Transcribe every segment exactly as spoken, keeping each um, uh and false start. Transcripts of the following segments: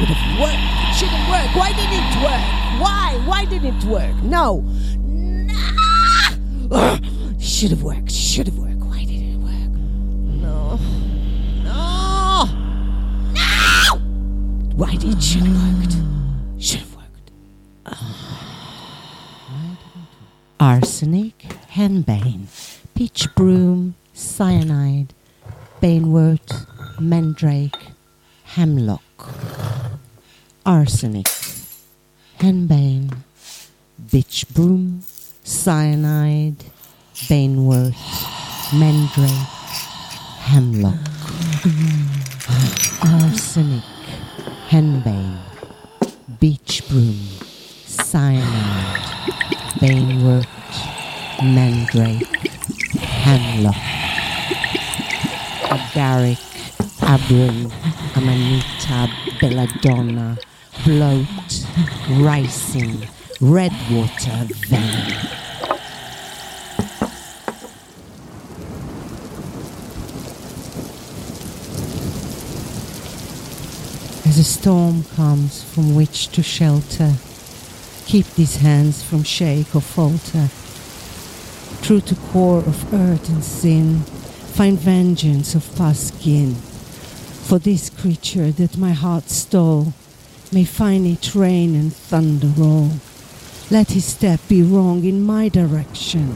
should have worked. It shouldn't work. Why didn't it work? Why? Why didn't it work? No. No. Ugh. Should have worked. Should have worked. Why didn't it work? No. No. No. Why did it should have worked? Should have worked. Arsenic, henbane, pitch broom, cyanide, banewort, mandrake, hemlock. Arsenic, henbane, bitch broom, cyanide, banewort, mandrake, hemlock. Arsenic, henbane, beech broom, cyanide, banewort, mandrake, hemlock. Agaric, abrum, amanita, belladonna, bloat, ricin, redwater, vein. As a storm comes from which to shelter, keep these hands from shake or falter. True to core of earth and sin, find vengeance of past skin. For this creature that my heart stole, may find it rain and thunder roll. Let his step be wrong in my direction.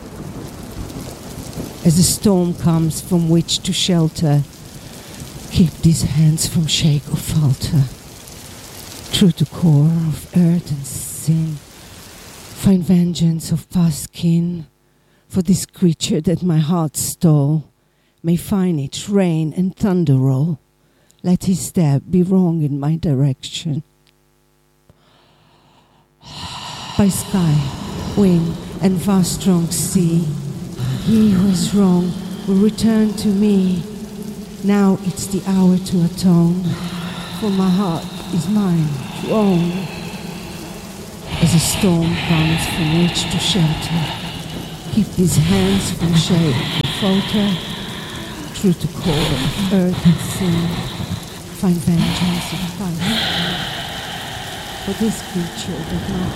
As a storm comes from which to shelter, keep these hands from shake or falter. True to core of earth and sin, find vengeance of past kin. For this creature that my heart stole, may find it rain and thunder roll. Let his step be wrong in my direction. By sky, wind, and vast strong sea, he who is wrong will return to me. Now it's the hour to atone, for my heart is mine to own. As a storm comes from which to shelter, keep these hands from shade or falter. True to core of earth and sin, find vengeance of fire. For this creature that my